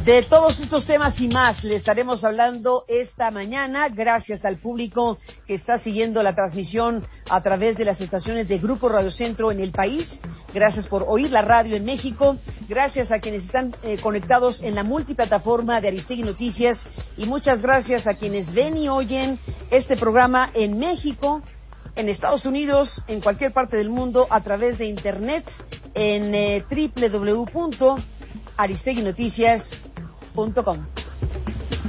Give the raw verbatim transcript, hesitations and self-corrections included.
De todos estos temas y más le estaremos hablando esta mañana, gracias al público que está siguiendo la transmisión a través de las estaciones de Grupo Radio Centro en el país. Gracias por oír la radio en México. Gracias a quienes están eh, conectados en la multiplataforma de Aristegui Noticias. Y muchas gracias a quienes ven y oyen este programa en México, en Estados Unidos, en cualquier parte del mundo, a través de internet, en eh, doble u doble u doble u punto aristegui noticias punto com.